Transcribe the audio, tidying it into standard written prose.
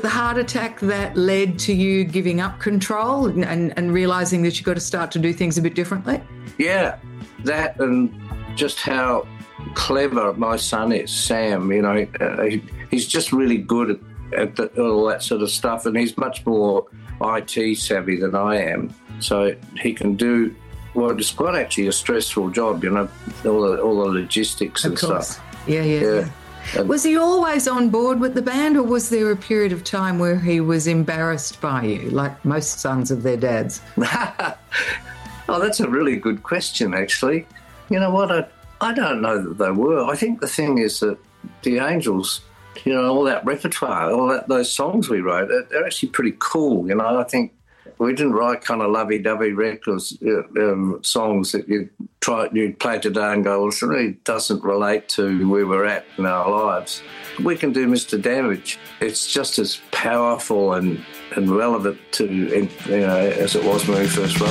The heart attack that led to you giving up control and realising that you've got to start to do things a bit differently? Yeah, that and just how clever my son is, Sam. You know, he's just really good at all that sort of stuff, and he's much more IT savvy than I am. So he can do, well, it's quite actually a stressful job, you know, all the logistics and stuff. Yeah. Was he always on board with the band, or was there a period of time where he was embarrassed by you, like most sons of their dads? Oh, that's a really good question, actually. You know what? I don't know that they were. I think the thing is that the Angels, you know, all that repertoire, those songs we wrote, they're actually pretty cool. You know, I think we didn't write kind of lovey-dovey records, songs that you'd play today and go, well, it really doesn't relate to where we're at in our lives. We Can Do Mr. Damage. It's just as powerful and relevant to, you know, as it was when we first wrote